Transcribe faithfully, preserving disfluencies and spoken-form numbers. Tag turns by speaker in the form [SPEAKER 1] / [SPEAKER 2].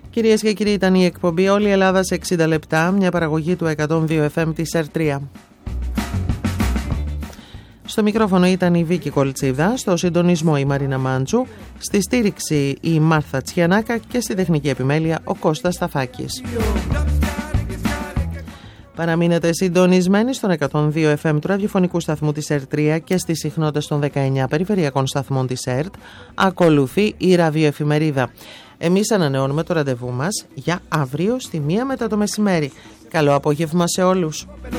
[SPEAKER 1] Κυρίες και κύριοι, ήταν η εκπομπή Όλη η Ελλάδα σε εξήντα λεπτά, μια παραγωγή του εκατόν δύο εφ εμ της ΕΡ τρία. Στο μικρόφωνο ήταν η Βίκη Κολτσίδα, στο συντονισμό η Μαρίνα Μάντσου, στη στήριξη η Μάρθα Τσιανάκα και στη τεχνική επιμέλεια ο Κώστας Σταφάκης. Παραμείνετε συντονισμένοι στον εκατόν δύο εφ εμ του ραδιοφωνικού σταθμού της ΕΡ τρία και στις συχνότητες των δεκαεννιά περιφερειακών σταθμών της ΕΡΤ. Ακολουθεί η ραδιοεφημερίδα. Εμείς ανανεώνουμε το ραντεβού μας για αύριο στη μία μετά το μεσημέρι. Καλό απόγευμα σε όλους.